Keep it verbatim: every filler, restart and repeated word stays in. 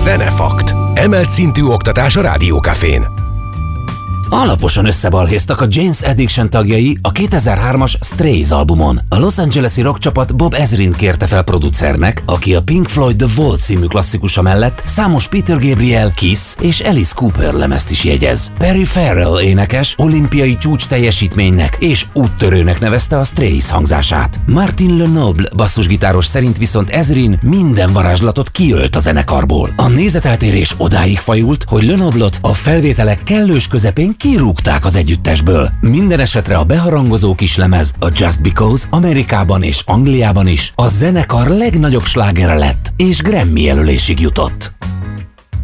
Zenefakt. Emelt szintű oktatás a Rádiókafén. Alaposan összebalhéztak a Jane's Addiction tagjai a kétezer-hármas Strays albumon. A Los Angeles-i rockcsapat Bob Ezrin kérte fel producernek, aki a Pink Floyd The Vault című klasszikusa mellett számos Peter Gabriel, Kiss és Alice Cooper lemezt is jegyez. Perry Farrell énekes olimpiai csúcs teljesítménynek és úttörőnek nevezte a Strays hangzását. Martin Lenoble basszusgitáros szerint viszont Ezrin minden varázslatot kiölt a zenekarból. A nézeteltérés odáig fajult, hogy Lenoble-ot a felvételek kellős közepén kirúgták az együttesből. Minden esetre a beharangozó kislemez, a Just Because Amerikában és Angliában is a zenekar legnagyobb slágere lett, és Grammy jelölésig jutott.